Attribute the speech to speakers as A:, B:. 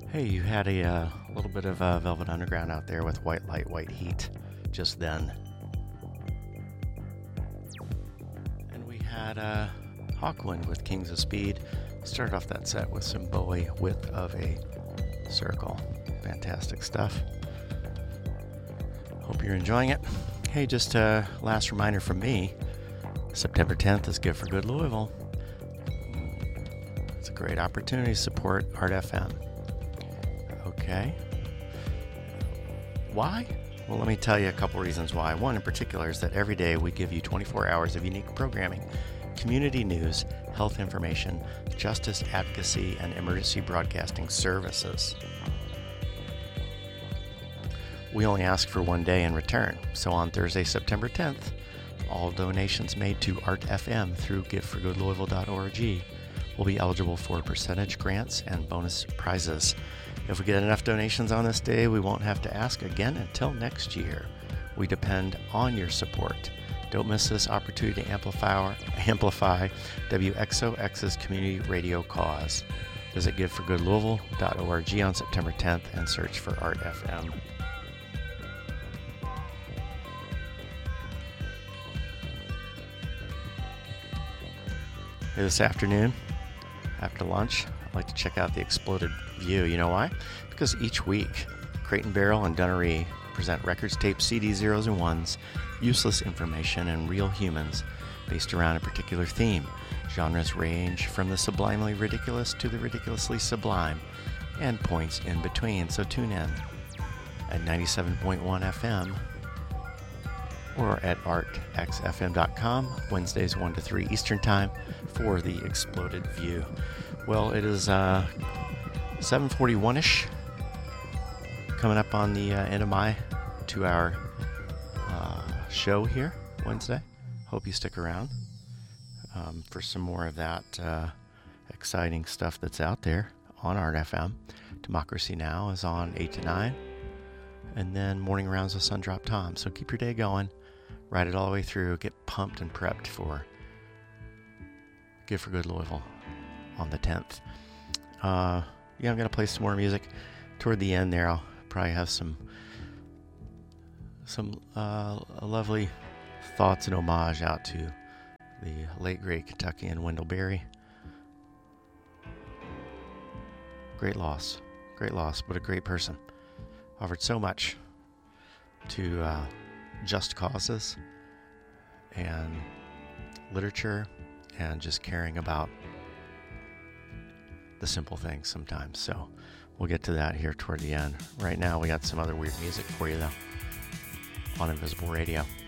A: Hey, you had a little bit of Velvet Underground out there with White Light, White Heat just then. And we had Hawkwind with Kings of Speed. Started off that set with some Bowie, Width of a Circle. Fantastic stuff. Hope you're enjoying it. Hey, just a last reminder from me. September 10th is Give for Good Louisville. It's a great opportunity to support Art FM. Okay. Why? Well, let me tell you a couple reasons why. One in particular is that every day we give you 24 hours of unique programming, community news, health information, justice advocacy, and emergency broadcasting services. We only ask for one day in return. So on Thursday, September 10th, all donations made to Art FM through giveforgoodlouisville.org will be eligible for percentage grants and bonus prizes. If we get enough donations on this day, we won't have to ask again until next year. We depend on your support. Don't miss this opportunity to amplify WXOX's community radio cause. Visit giveforgoodlouisville.org on September 10th and search for Art FM. Hey, this afternoon, after lunch, I'd like to check out the Exploded View. You know why? Because each week, Crate and Barrel and Dunnery present records, tapes, CDs, zeros and ones, useless information, and real humans based around a particular theme. Genres range from the sublimely ridiculous to the ridiculously sublime, and points in between. So tune in at 97.1 FM or at artxfm.com, Wednesdays 1 to 3 Eastern Time for the Exploded View. Well, it is 7:41-ish, coming up on the end of my 2-hour show here Wednesday. Hope you stick around for some more of that exciting stuff that's out there on Art FM. Democracy Now! Is on 8 to 9, and then Morning Rounds with Sundrop Tom. So keep your day going, ride it all the way through, get pumped and prepped for Give for Good Louisville on the 10th. I'm going to play some more music. Toward the end there, I'll probably have some lovely thoughts and homage out to the late, great Kentuckian Wendell Berry. Great loss, but a great person. Offered so much to just causes and literature and just caring about the simple things sometimes. So we'll get to that here toward the end. Right now we got some other weird music for you though on Invisible Radio.